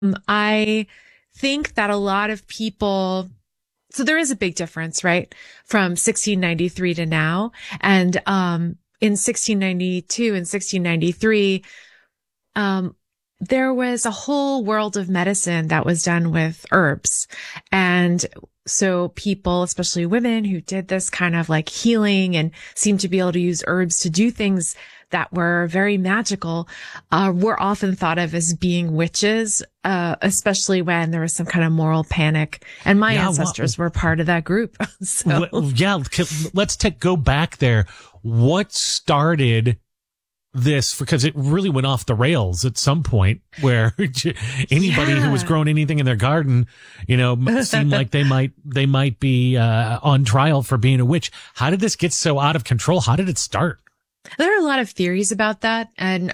I think that a lot of people, so there is a big difference, right? From 1693 to now. And, in 1692 and 1693, um, there was a whole world of medicine that was done with herbs. And so people, especially women who did this kind of like healing and seemed to be able to use herbs to do things that were very magical, were often thought of as being witches, especially when there was some kind of moral panic. And my ancestors were part of that group. So yeah, let's go back there. What started this? Because it really went off the rails at some point where anybody who was growing anything in their garden, seemed like they might be on trial for being a witch. How did this get so out of control? How did it start? There are a lot of theories about that. And,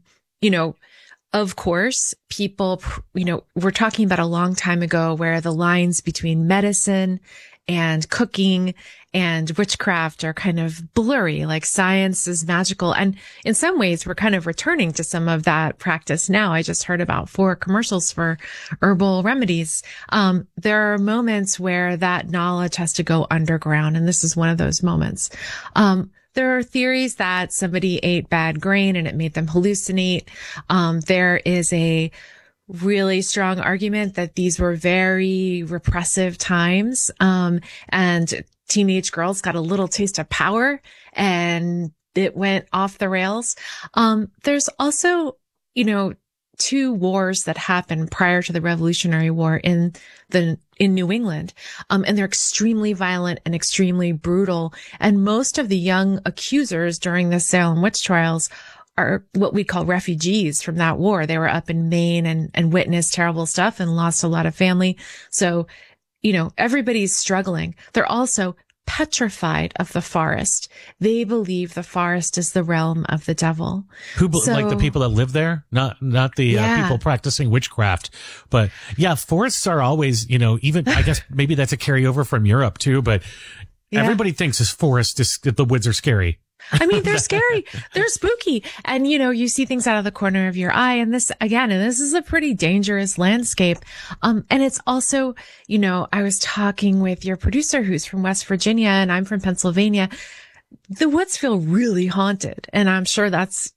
of course, people, we're talking about a long time ago where the lines between medicine and cooking and witchcraft are kind of blurry, like science is magical. And in some ways, we're kind of returning to some of that practice now. I just heard about 4 commercials for herbal remedies. There are moments where that knowledge has to go underground, and this is one of those moments. There are theories that somebody ate bad grain and it made them hallucinate. There is a really strong argument that these were very repressive times. And teenage girls got a little taste of power and it went off the rails. There's also, 2 wars that happened prior to the Revolutionary War in New England. And they're extremely violent and extremely brutal. And most of the young accusers during the Salem witch trials are what we call refugees from that war. They were up in Maine and witnessed terrible stuff and lost a lot of family. So, everybody's struggling. They're also petrified of the forest. They believe the forest is the realm of the devil. Like the people that live there? Not the people practicing witchcraft. But yeah, forests are always, even, I guess maybe that's a carryover from Europe too, but everybody thinks the woods are scary. I mean, they're scary. They're spooky. And, you see things out of the corner of your eye. And this is a pretty dangerous landscape. And it's also, I was talking with your producer who's from West Virginia and I'm from Pennsylvania. The woods feel really haunted. And I'm sure that's,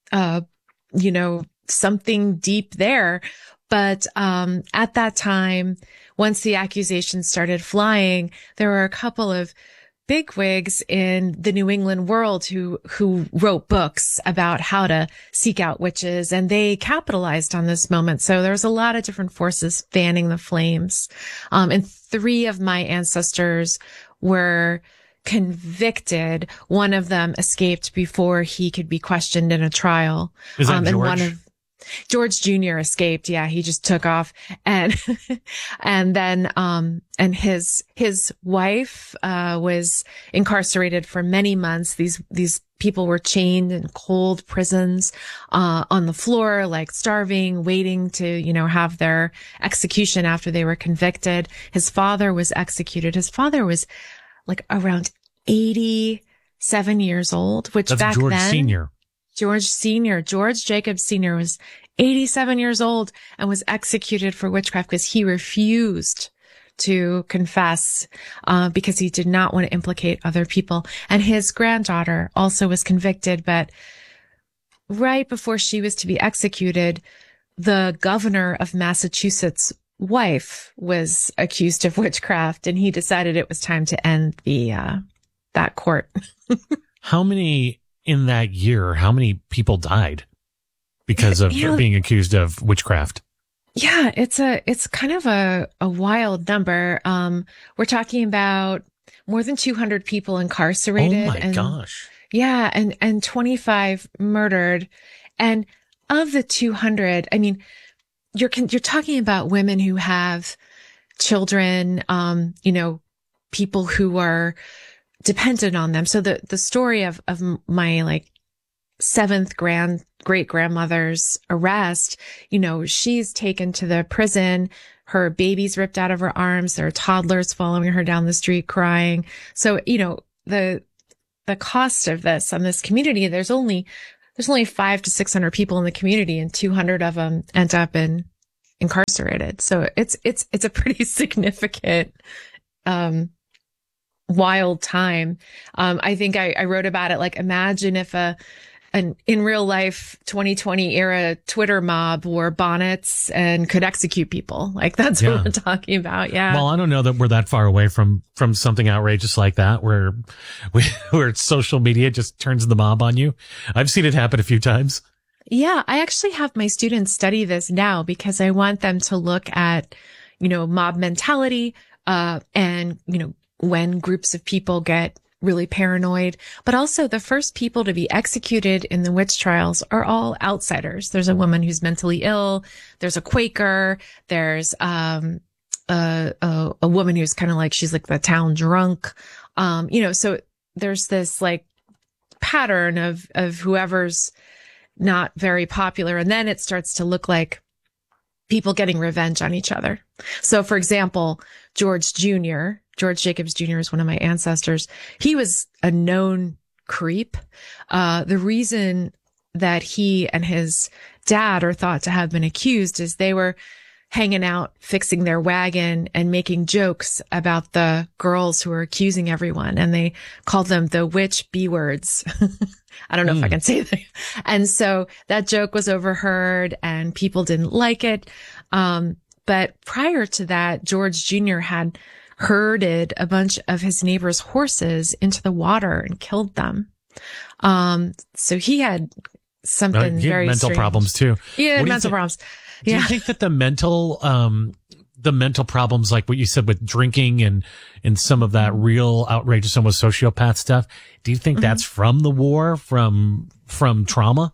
something deep there. But, at that time, once the accusations started flying, there were a couple of bigwigs in the New England world who wrote books about how to seek out witches, and they capitalized on this moment. So there's a lot of different forces fanning the flames. And 3 of my ancestors were convicted. One of them escaped before he could be questioned in a trial. Is that George? And George Jr. escaped. Yeah, he just took off. And, and then, and his wife, was incarcerated for many months. These people were chained in cold prisons, on the floor, like starving, waiting to, have their execution after they were convicted. His father was executed. His father was like around 87 years old, which That's back George then. Sr. George Jacobs Sr. was 87 years old and was executed for witchcraft because he refused to confess, because he did not want to implicate other people. And his granddaughter also was convicted, but right before she was to be executed, the governor of Massachusetts' wife was accused of witchcraft, and he decided it was time to end that court. How many people died because of being accused of witchcraft? Yeah, it's kind of a wild number. We're talking about more than 200 people incarcerated. Oh my gosh. Yeah. And 25 murdered. And of the 200, I mean, you're talking about women who have children, people who are dependent on them. So the story of my like 7th great grandmother's arrest, she's taken to the prison. Her baby's ripped out of her arms. There are toddlers following her down the street crying. So, the cost of this on this community, there's only 500 to 600 people in the community, and 200 of them end up in incarcerated. So it's a pretty significant, wild time. I think I wrote about it. Like, imagine if an in real life 2020 era Twitter mob wore bonnets and could execute people. Like, that's what we're talking about. Yeah. Well, I don't know that we're that far away from something outrageous like that, where social media just turns the mob on you. I've seen it happen a few times. Yeah. I actually have my students study this now because I want them to look at, mob mentality, and, when groups of people get really paranoid, but also the first people to be executed in the witch trials are all outsiders. There's a woman who's mentally ill. There's a Quaker. There's, a woman who's kind of like, she's like the town drunk. So there's this like pattern of whoever's not very popular. And then it starts to look like people getting revenge on each other. So for example, George Jacobs Jr. is one of my ancestors. He was a known creep. The reason that he and his dad are thought to have been accused is they were hanging out, fixing their wagon and making jokes about the girls who were accusing everyone. And they called them the witch B-words. I don't know if I can say that. And so that joke was overheard and people didn't like it. But prior to that, George Jr. had herded a bunch of his neighbors' horses into the water and killed them. So he had something very mental strange. Problems too. Yeah, mental problems. Do you think that the mental problems, like what you said with drinking and some of that real outrageous, almost sociopath stuff, do you think that's from the war, from trauma?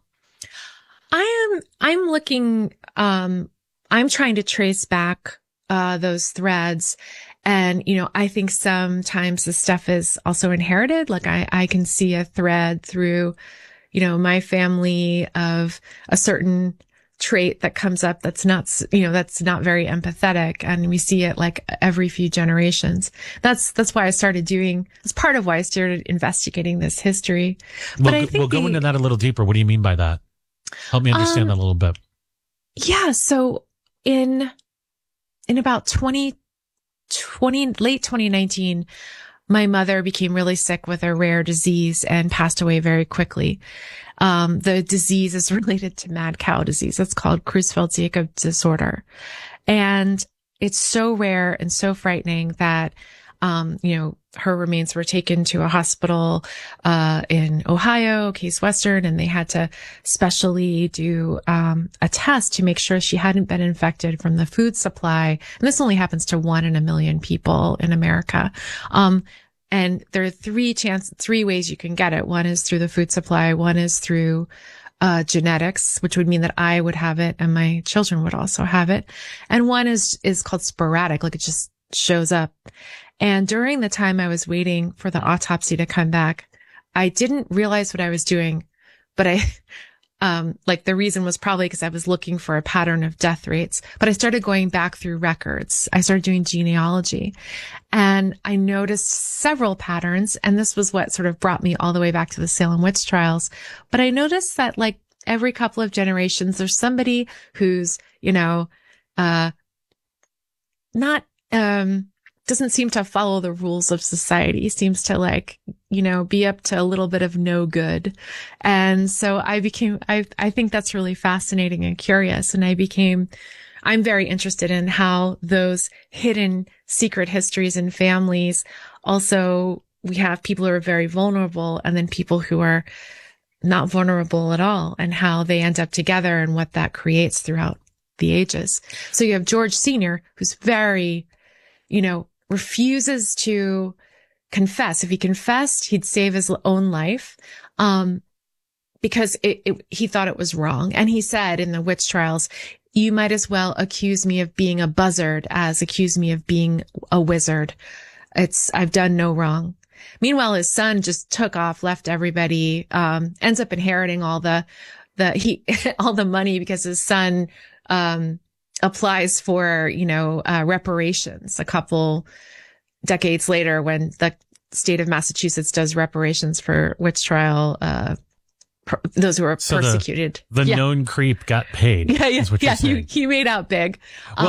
I'm looking, I'm trying to trace back, those threads. And, I think sometimes the stuff is also inherited. Like I can see a thread through, my family of a certain trait that comes up that's not very empathetic. And we see it like every few generations. That's why it's part of why I started investigating this history. But I think we'll go into that a little deeper. What do you mean by that? Help me understand that a little bit. Yeah. So in about late 2019, my mother became really sick with a rare disease and passed away very quickly. The disease is related to mad cow disease. It's called Creutzfeldt-Jakob disorder. And it's so rare and so frightening that, her remains were taken to a hospital, in Ohio, Case Western, and they had to specially do, a test to make sure she hadn't been infected from the food supply. And this only happens to 1 in a million people in America. And there are three ways you can get it. One is through the food supply. One is through, genetics, which would mean that I would have it and my children would also have it. And one is called sporadic, like it just shows up. And during the time I was waiting for the autopsy to come back, I didn't realize what I was doing, but the reason was probably because I was looking for a pattern of death rates, but I started going back through records. I started doing genealogy and I noticed several patterns. And this was what sort of brought me all the way back to the Salem witch trials. But I noticed that like every couple of generations, there's somebody who's, doesn't seem to follow the rules of society, seems to be up to a little bit of no good. And so I think that's really fascinating and curious. And I'm very interested in how those hidden secret histories in families. Also, we have people who are very vulnerable and then people who are not vulnerable at all and how they end up together and what that creates throughout the ages. So you have George Sr., who's very, refuses to confess. If he confessed, he'd save his own life, because he thought it was wrong. And he said in the witch trials, you might as well accuse me of being a buzzard as accuse me of being a wizard. I've done no wrong. Meanwhile, his son just took off, left everybody, ends up inheriting all the money because his son, applies for, reparations a couple decades later when the state of Massachusetts does reparations for witch trial, those who were So persecuted. The known creep got paid. Yeah. Is what you're saying. He made out big. Well,